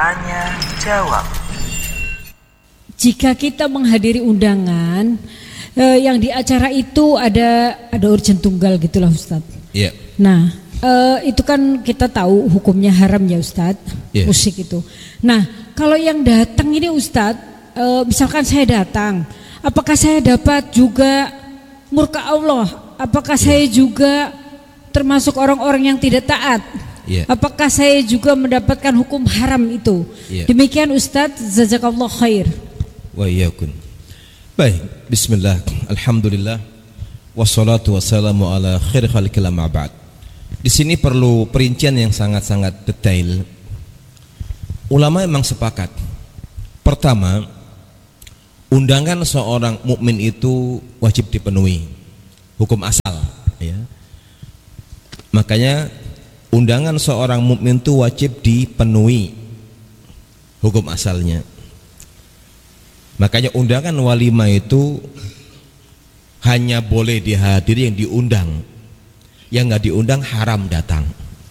Tanya jawab. Jika kita menghadiri undangan yang di acara itu ada urgent tunggal gitulah Ustadz. Iya. Nah, itu kan kita tahu hukumnya haram ya Ustadz, musik itu. Nah, kalau yang datang ini Ustadz, misalkan saya datang, apakah saya dapat juga murka Allah? Apakah saya juga termasuk orang-orang yang tidak taat? Apakah saya juga mendapatkan hukum haram itu? Demikian Ustadz, jazakallah khair. Wa iyyakum. Baik, bismillah, alhamdulillah, wassalatu wassalamu ala khair khalqillah ma ba'd. Di sini perlu perincian yang sangat-sangat detail. Ulama memang sepakat. Pertama, undangan seorang mukmin itu wajib dipenuhi. Hukum asal, ya. Makanya undangan seorang mukmin itu wajib dipenuhi hukum asalnya. Makanya undangan walimah itu hanya boleh dihadiri yang diundang. Yang nggak diundang haram datang.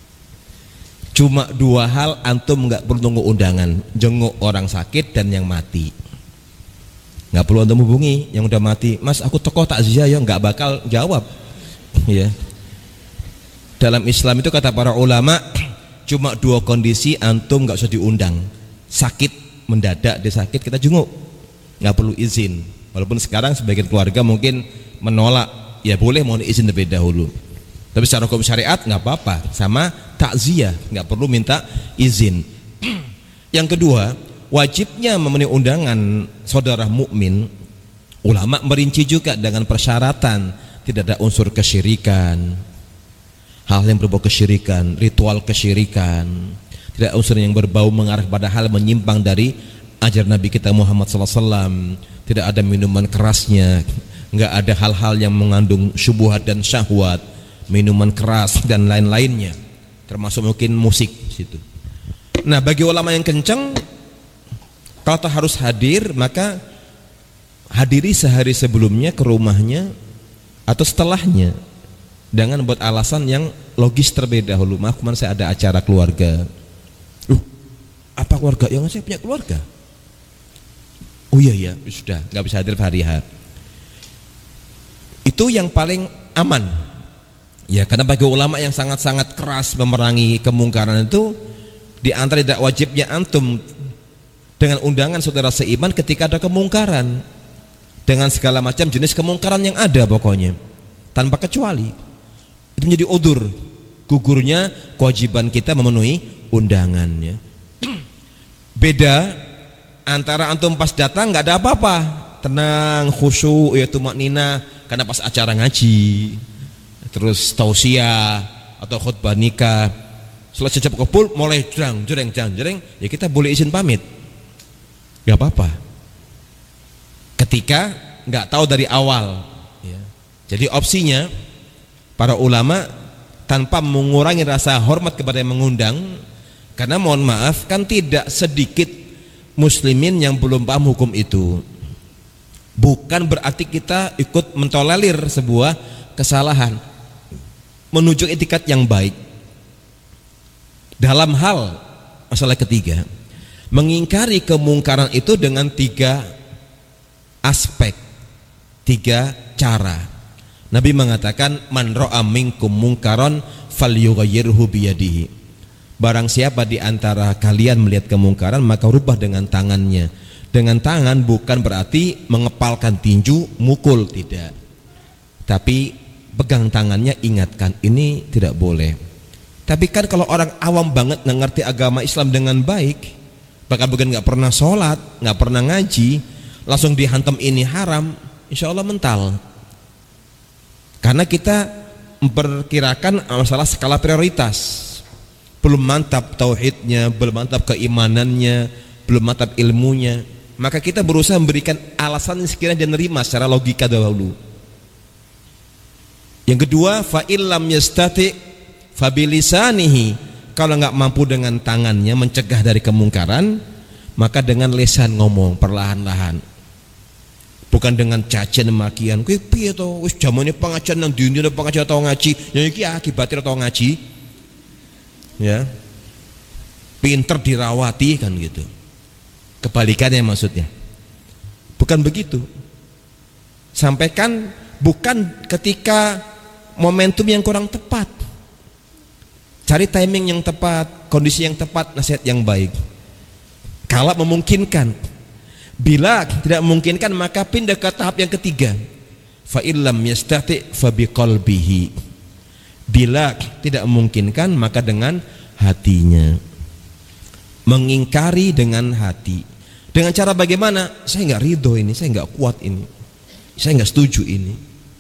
Cuma dua hal antum nggak perlu tunggu undangan: jenguk orang sakit dan yang mati. Nggak perlu antum hubungi yang udah mati, Mas aku tokoh takziah ya, nggak bakal jawab. Ya. Dalam Islam itu kata para ulama cuma dua kondisi antum nggak usah diundang: sakit mendadak, dia sakit kita jenguk, nggak perlu izin. Walaupun sekarang sebagian keluarga mungkin menolak, ya boleh mohon izin terlebih dahulu. Tapi secara hukum syariat nggak apa-apa. Sama takziah nggak perlu minta izin. Yang kedua, wajibnya memenuhi undangan saudara mukmin. Ulama merinci juga dengan persyaratan tidak ada unsur kesyirikan, hal yang berbau kesyirikan, ritual kesyirikan, tidak unsur yang berbau mengarah pada hal menyimpang dari ajaran Nabi kita Muhammad SAW, tidak ada minuman kerasnya, nggak ada hal-hal yang mengandung syubhat dan syahwat, minuman keras dan lain-lainnya, termasuk mungkin musik situ. Nah, bagi ulama yang kencang, kalau harus hadir maka hadiri sehari sebelumnya ke rumahnya atau setelahnya, dengan buat alasan yang logis terlebih dahulu. Maaf, kemarin saya ada acara keluarga. Apa keluarga? Yang saya punya keluarga. Oh iya, sudah nggak bisa hadir hari H. Itu yang paling aman. Ya, karena bagi ulama yang sangat-sangat keras memerangi kemungkaran itu, di antara tidak wajibnya antum dengan undangan saudara seiman ketika ada kemungkaran, dengan segala macam jenis kemungkaran yang ada pokoknya, tanpa kecuali. Itu menjadi udzur gugurnya kewajiban kita memenuhi undangannya. Beda antara antum pas datang nggak ada apa-apa, tenang, khusyuk, ya tumaknina karena pas acara ngaji, terus tausiah atau khutbah nikah, selesai jam kumpul mulai jreng, ya kita boleh izin pamit, nggak apa-apa. Ketika nggak tahu dari awal, ya. Jadi opsinya para ulama tanpa mengurangi rasa hormat kepada yang mengundang, karena mohon maaf kan tidak sedikit muslimin yang belum paham hukum itu. Bukan berarti kita ikut mentolerir sebuah kesalahan, menuju etikat yang baik. Dalam hal masalah ketiga, mengingkari kemungkaran itu dengan tiga aspek, tiga cara. Nabi mengatakan, man ra'a minkum mungkaron falyughayyirhu biyadihi. Barang siapa di antara kalian melihat kemungkaran, maka rubah dengan tangannya. Dengan tangan bukan berarti mengepalkan tinju, mukul, tidak. Tapi pegang tangannya, ingatkan, ini tidak boleh. Tapi kan kalau orang awam banget nggak ngerti agama Islam dengan baik, bahkan bukan nggak pernah sholat, nggak pernah ngaji, langsung dihantam ini haram, insya Allah mental. Karena kita memperkirakan masalah skala prioritas, belum mantap tauhidnya, belum mantap keimanannya, belum mantap ilmunya, maka kita berusaha memberikan alasan yang sekiranya dia nerima secara logika dahulu. Yang kedua, fa illam yastati fa bilisanihi, kalau nggak mampu dengan tangannya mencegah dari kemungkaran, maka dengan lisan ngomong perlahan-lahan, bukan dengan cacian makian. Kowe piye to, wis jamane pengajian nang ndi pengajian atau ngaji, ya iki akibatnya atau ngaji. Ya. pinter dirawati kan gitu. Kebalikannya maksudnya. Bukan begitu. Sampaikan bukan ketika momentum yang kurang tepat. Cari timing yang tepat, kondisi yang tepat, nasihat yang baik. Kalau memungkinkan. Bila tidak memungkinkan maka pindah ke tahap yang ketiga. Fa illam yastati' fa biqalbihi. Bila tidak memungkinkan maka dengan hatinya. Mengingkari dengan hati. Dengan cara bagaimana? Saya nggak ridho ini, saya nggak kuat ini, saya nggak setuju ini.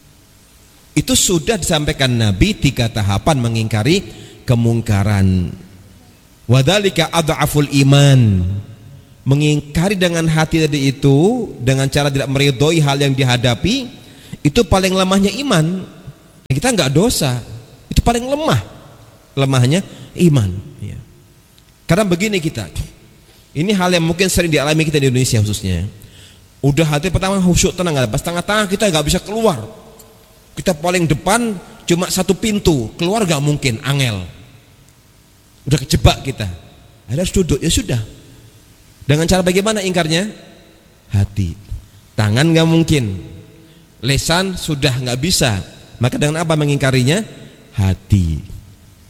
Itu sudah disampaikan Nabi 3 tahapan mengingkari kemungkaran. Wadzalika adhaful iman. Mengingkari dengan hati tadi itu, dengan cara tidak meridhoi hal yang dihadapi, itu paling lemahnya iman. Kita nggak dosa, itu paling lemahnya iman. Ya. Karena begini kita, ini hal yang mungkin sering dialami kita di Indonesia khususnya. Udah hati pertama khusyuk tenang, pas tengah-tengah kita nggak bisa keluar. Kita paling depan cuma satu pintu, keluar nggak mungkin, angel. Udah kejebak kita. Harus duduk, ya sudah. Dengan cara bagaimana ingkarnya? Hati. Tangan nggak mungkin, lisan sudah nggak bisa. Maka dengan apa mengingkarinya? Hati.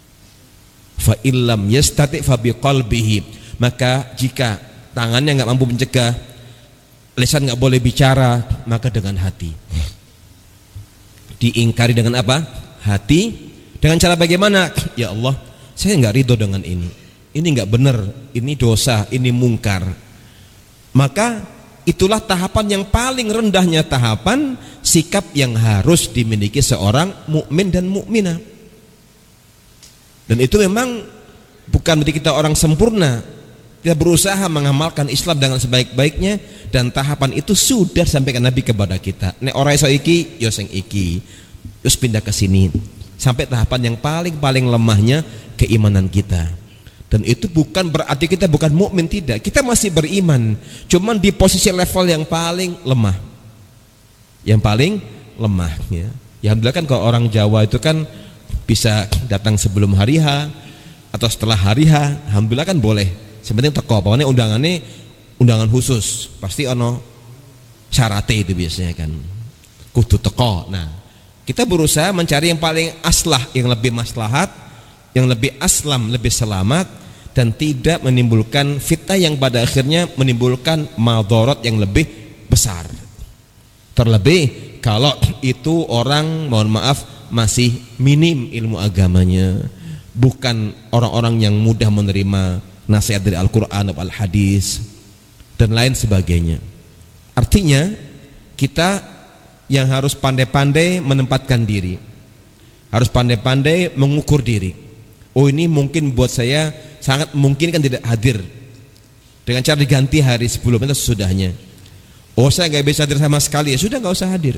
Fa illam yastati' fa biqalbihi. Maka jika tangannya nggak mampu mencegah, lisan nggak boleh bicara, maka dengan hati. Diingkari dengan apa? Hati. Dengan cara bagaimana? Ya Allah, saya nggak ridho dengan ini nggak benar, ini dosa, ini mungkar. Maka itulah tahapan yang paling rendahnya tahapan sikap yang harus dimiliki seorang mukmin dan mukminah. Dan itu memang bukan berarti kita orang sempurna. Kita berusaha mengamalkan Islam dengan sebaik-baiknya, dan tahapan itu sudah sampaikan Nabi kepada kita. Nek ora iso iki, yo sing iki. Terus pindah ke sini sampai tahapan yang paling lemahnya keimanan kita. Dan itu bukan berarti kita bukan mukmin, tidak. Kita masih beriman, cuman di posisi level yang paling lemah. Yang paling lemah ya. Ya alhamdulillah kan kalau orang Jawa itu kan bisa datang sebelum hari H atau setelah hari H, alhamdulillah kan boleh. Sebenarnya teko, pokoknya undangan khusus, pasti ono syaratnya itu biasanya kan. Kudu teko. Nah, kita berusaha mencari yang paling aslah, yang lebih maslahat, yang lebih aslam, lebih selamat, dan tidak menimbulkan fitnah yang pada akhirnya menimbulkan madharat yang lebih besar. Terlebih kalau itu orang, mohon maaf, masih minim ilmu agamanya, bukan orang-orang yang mudah menerima nasihat dari Al-Quran atau Al-Hadis dan lain sebagainya. Artinya kita yang harus pandai-pandai menempatkan diri, harus pandai-pandai mengukur diri. Oh ini mungkin buat saya sangat mungkin kan tidak hadir, dengan cara diganti hari sebelumnya atau sesudahnya. Oh saya nggak bisa hadir sama sekali, ya sudah nggak usah hadir.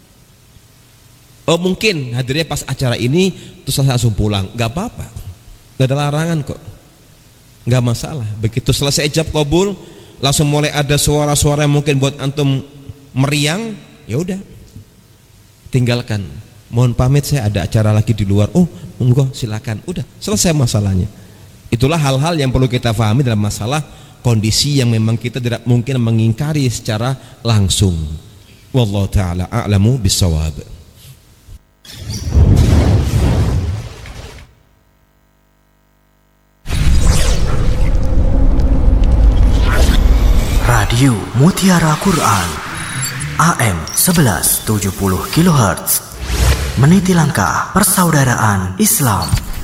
Oh mungkin hadirnya pas acara ini terus langsung pulang, nggak apa-apa, nggak ada larangan kok, nggak masalah. Begitu selesai ijab kabul, langsung mulai ada suara-suara yang mungkin buat antum meriang, ya udah, tinggalkan. Mohon pamit, saya ada acara lagi di luar. Oh monggo silakan, udah selesai masalahnya. Itulah hal-hal yang perlu kita pahami dalam masalah kondisi yang memang kita tidak mungkin mengingkari secara langsung. Wallahu taala a'lamu bissawab. Radio Mutiara Quran AM 1170 kHz, meniti langkah persaudaraan Islam.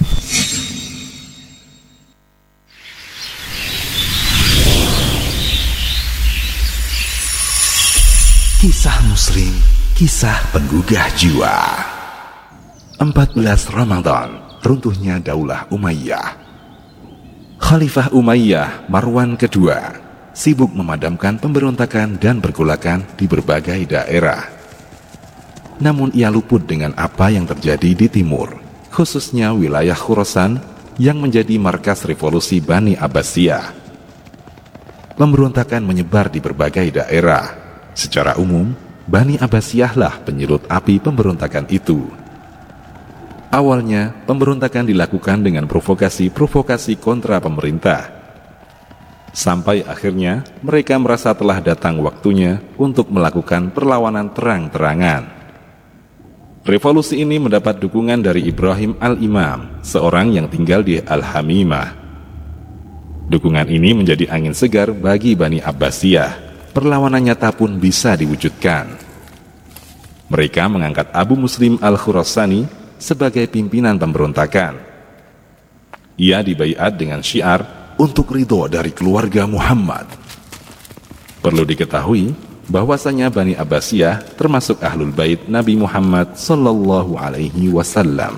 Kisah Muslim, kisah penggugah jiwa. 14 Ramadan, runtuhnya Daulah Umayyah. Khalifah Umayyah Marwan kedua sibuk memadamkan pemberontakan dan pergolakan di berbagai daerah. Namun ia luput dengan apa yang terjadi di timur, khususnya wilayah Khurasan yang menjadi markas revolusi Bani Abbasiyah. Pemberontakan menyebar di berbagai daerah. Secara umum, Bani Abbasiyahlah penyulut api pemberontakan itu. Awalnya, pemberontakan dilakukan dengan provokasi-provokasi kontra pemerintah. Sampai akhirnya, mereka merasa telah datang waktunya untuk melakukan perlawanan terang-terangan. Revolusi ini mendapat dukungan dari Ibrahim al-Imam, seorang yang tinggal di Al-Hamimah. Dukungan ini menjadi angin segar bagi Bani Abbasiyah. Perlawanan nyata pun bisa diwujudkan. Mereka mengangkat Abu Muslim al-Khurasani sebagai pimpinan pemberontakan. Ia dibaiat dengan syiar untuk ridho dari keluarga Muhammad. Perlu diketahui bahwasanya Bani Abbasiyah termasuk Ahlul Bait Nabi Muhammad sallallahu alaihi wasallam.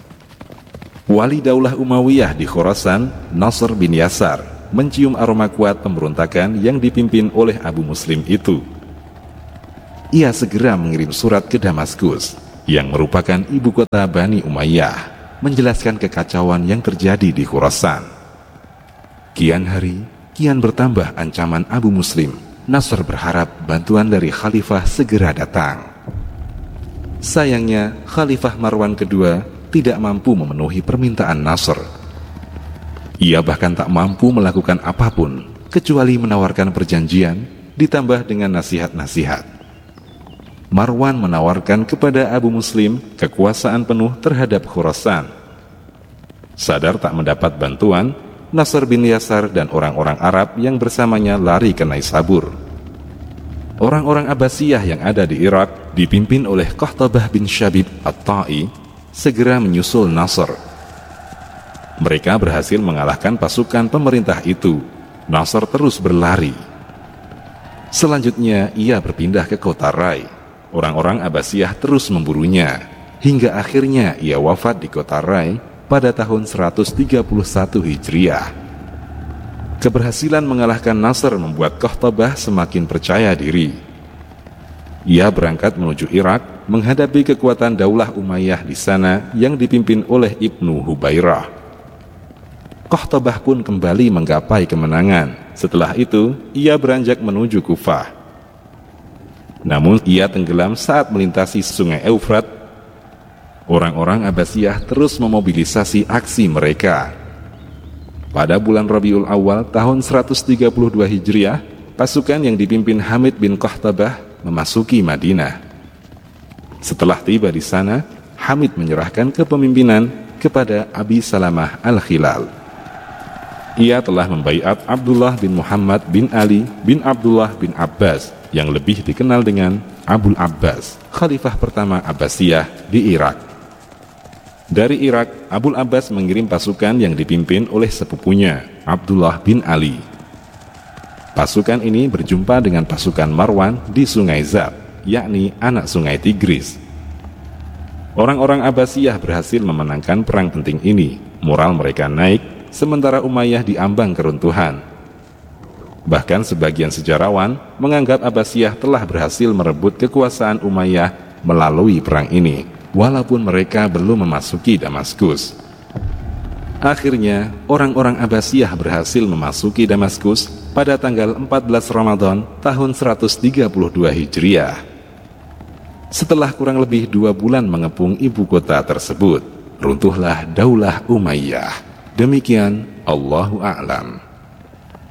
Wali Daulah Umayyah di Khurasan, Nasr bin Yasar, mencium aroma kuat pemberontakan yang dipimpin oleh Abu Muslim itu. Ia segera mengirim surat ke Damaskus, yang merupakan ibu kota Bani Umayyah, menjelaskan kekacauan yang terjadi di Khurasan. Kian hari, kian bertambah ancaman Abu Muslim. Nasr berharap bantuan dari Khalifah segera datang. Sayangnya, Khalifah Marwan kedua tidak mampu memenuhi permintaan Nasr. Ia bahkan tak mampu melakukan apapun, kecuali menawarkan perjanjian, ditambah dengan nasihat-nasihat. Marwan menawarkan kepada Abu Muslim kekuasaan penuh terhadap Khurasan. Sadar tak mendapat bantuan, Nasr bin Yasar dan orang-orang Arab yang bersamanya lari ke Naisabur. Orang-orang Abbasiyah yang ada di Irak, dipimpin oleh Qahtabah bin Syabib At-Ta'i, segera menyusul Nasr. Mereka berhasil mengalahkan pasukan pemerintah itu. Nasr terus berlari. Selanjutnya ia berpindah ke kota Rai. Orang-orang Abbasiyah terus memburunya, hingga akhirnya ia wafat di kota Rai pada tahun 131 Hijriah. Keberhasilan mengalahkan Nasr membuat Qahtabah semakin percaya diri. Ia berangkat menuju Irak menghadapi kekuatan Daulah Umayyah di sana yang dipimpin oleh Ibnu Hubairah. Qahtabah pun kembali menggapai kemenangan. Setelah itu, ia beranjak menuju Kufah. Namun ia tenggelam saat melintasi sungai Eufrat. Orang-orang Abbasiyah terus memobilisasi aksi mereka. Pada bulan Rabiul Awal tahun 132 Hijriah, pasukan yang dipimpin Hamid bin Qahtabah memasuki Madinah. Setelah tiba di sana, Hamid menyerahkan kepemimpinan kepada Abi Salamah al-Khilal. Ia telah membaiat Abdullah bin Muhammad bin Ali bin Abdullah bin Abbas, yang lebih dikenal dengan Abul Abbas, Khalifah pertama Abbasiyah di Irak. Dari Irak, Abul Abbas mengirim pasukan yang dipimpin oleh sepupunya, Abdullah bin Ali. Pasukan ini berjumpa dengan pasukan Marwan di Sungai Zab, yakni anak Sungai Tigris. Orang-orang Abbasiyah berhasil memenangkan perang penting ini. Moral mereka naik, sementara Umayyah diambang keruntuhan. Bahkan sebagian sejarawan menganggap Abbasiyah telah berhasil merebut kekuasaan Umayyah melalui perang ini, walaupun mereka belum memasuki Damaskus. Akhirnya, orang-orang Abbasiyah berhasil memasuki Damaskus pada tanggal 14 Ramadan tahun 132 Hijriah. Setelah kurang lebih 2 bulan mengepung ibu kota tersebut, runtuhlah Daulah Umayyah. Demikian, Allahu a'lam.